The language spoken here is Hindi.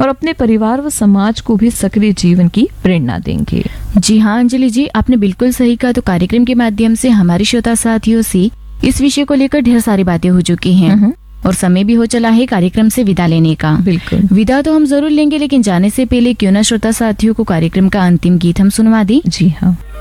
और अपने परिवार व समाज को भी सक्रिय जीवन की प्रेरणा देंगे। जी हाँ अंजलि जी, आपने बिल्कुल सही कहा। तो कार्यक्रम के माध्यम से हमारे श्रोता साथियों से इस विषय को लेकर ढेर सारी बातें हो चुकी हैं और समय भी हो चला है कार्यक्रम से विदा लेने का। बिल्कुल, विदा तो हम जरूर लेंगे, लेकिन जाने से पहले क्यों ना श्रोता साथियों को कार्यक्रम का अंतिम गीत हम सुनवा दें। जी हाँ।